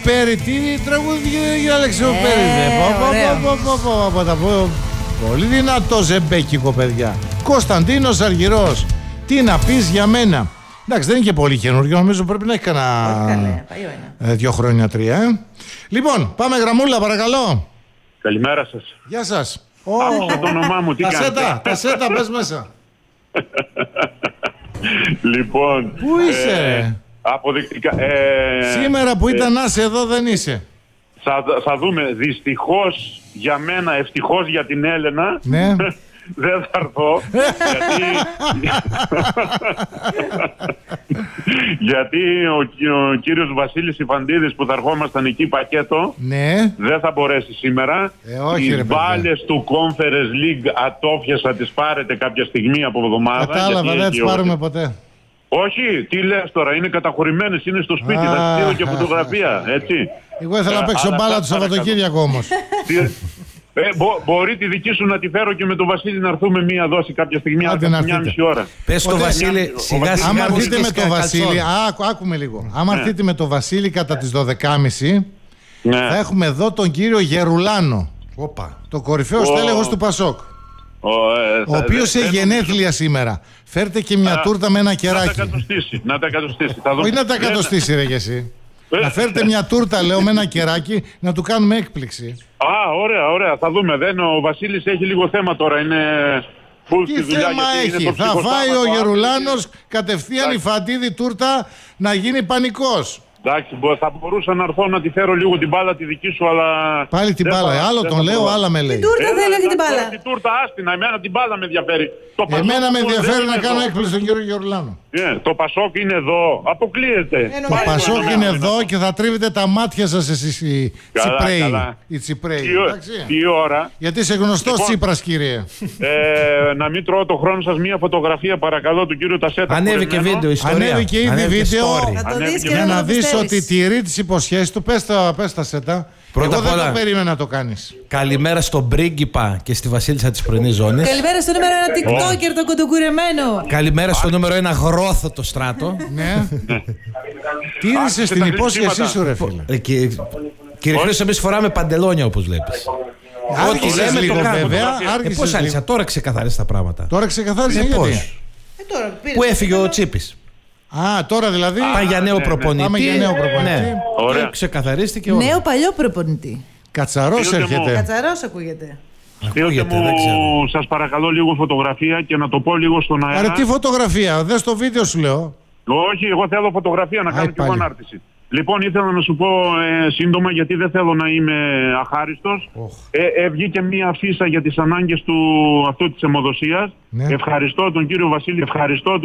Πέρι, τι τραγούδι για Αλέξιο Πέρι. Πολύ δυνατό ζεμπέκικο, παιδιά. Κωνσταντίνος Αργυρός. Τι να πεις για μένα. Εντάξει, δεν είναι και πολύ καινούριο, νομίζω πρέπει να έχει κανένα 2 χρόνια, 3. Λοιπόν, πάμε γραμμούλα, παρακαλώ. Καλημέρα σας. Γεια σας. Άκουσα το όνομά μου, τι κάνετε? Κασέτα, πες μέσα. Λοιπόν, πού είσαι? Αποδεικτικά. Σήμερα που ήταν να είσαι εδώ δεν είσαι. Θα δούμε. Δυστυχώς για μένα, ευτυχώς για την Έλενα. Ναι. Δεν θα έρθω. Γιατί ο κύριος Βασίλης Ιφαντίδης που θα ερχόμασταν εκεί πακέτο, ναι, δεν θα μπορέσει σήμερα. Τις μπάλες του Conference League ατόφιες θα τις πάρετε κάποια στιγμή από εβδομάδα. Κατάλαβα, δεν τις πάρουμε ποτέ. Όχι, τι λες τώρα, είναι καταχωρημένες, είναι στο σπίτι, θα τις στείλω και φωτογραφία, έτσι. Εγώ ήθελα να παίξω μπάλα το Σαββατοκύριακο όμως. Μπορεί τη δική σου να τη φέρω και με τον Βασίλη να έρθουμε μία δόση κάποια στιγμή, μια μισή ώρα. Πες στο Βασίλη, σιγά σιγά. Άμα έρθείτε με τον Βασίλη, άκουμε λίγο. Άμα έρθετε με τον Βασίλη κατά τις 12.30, θα έχουμε εδώ τον κύριο Γερουλάνο. Το κορυφαίο στέλεχος του Πασόκ. Ο οποίος έχει γενέθλια σήμερα. Φέρτε και μια τούρτα με ένα κεράκι. Να τα εκατοστήσει. Όχι να τα εκατοστήσει, ρε και εσύ. Να φέρτε μια τούρτα, λέω, με ένα κεράκι, να του κάνουμε έκπληξη. Ωραία. Θα δούμε. Ο Βασίλης έχει λίγο θέμα τώρα. Είναι full στη δουλειά. Τι θέμα έχει? Θα φάει ο Γερουλάνος κατευθείαν η Φαντίδη τούρτα να γίνει πανικός. Εντάξει, θα μπορούσα να έρθω να τη φέρω λίγο την μπάλα τη δική σου, αλλά... Πάλι την μπάλα, άλλο τον λέω, άλλα με λέει. Την τούρτα θέλω και την μπάλα. Την τούρτα άστινα, εμένα την μπάλα με ενδιαφέρει. Εμένα με ενδιαφέρει να κάνω έκπληξη στον κύριο Γερουλάνο. Το Πασόκ είναι εδώ, αποκλείεται. Το Πασόκ είναι εδώ και θα τρίβετε τα μάτια σας εσείς οι Τσιπρέοι. Τι ώρα. Γιατί είσαι γνωστός Τσίπρας, κύριε. Να μην τρώω το χρόνο σας, μια φωτογραφία παρακαλώ του κύριου Τασέτα. Ανέβηκε βίντεο, ιστορία. Ανέβηκε ήδη βίντεο. Για να δεις ότι τηρεί τις υποσχέσεις του. Πες τα Σέτα. Εγώ δεν το περίμενα να το κάνεις. Καλημέρα στον πρίγκιπα και στη βασίλισσα της πρωινής ζώνης. Καλημέρα στο νούμερο 1 TikToker, τον κοντοκουρεμένο. Καλημέρα στο νούμερο 1 γρόθο το Στράτο. Ναι. Τήρησες την υπόσχεσή σου, ρε φίλε. Κύριε Χρήστο, εμείς φοράμε παντελόνια, όπως βλέπεις. Ό,τι λέμε το κάνουμε. Πώς άρχισα, τώρα ξεκαθάρισε τα πράγματα. Τώρα ξεκαθάρισε γιατί? Που έφυγε ο Τσίπης. Τώρα δηλαδή. Πάμε για νέο προπονητή. Ναι. Ωραία. Ξεκαθαρίστηκε όλο. Νέο παλιό προπονητή. Κατσαρός έρχεται. Κατσαρός ακούγεται. Στείλτε μου, σας παρακαλώ, λίγο φωτογραφία και να το πω λίγο στον αέρα. Άρα τι φωτογραφία, δες το βίντεο σου λέω. Όχι, εγώ θέλω φωτογραφία να κάνω και εγώ ανάρτηση. Λοιπόν, ήθελα να σου πω σύντομα, γιατί δεν θέλω να είμαι αχάριστος. Βγήκε μία αφίσα για τις ανάγκες αυτού της αιμοδοσίας. Ευχαριστώ τον κύριο Βασίλη,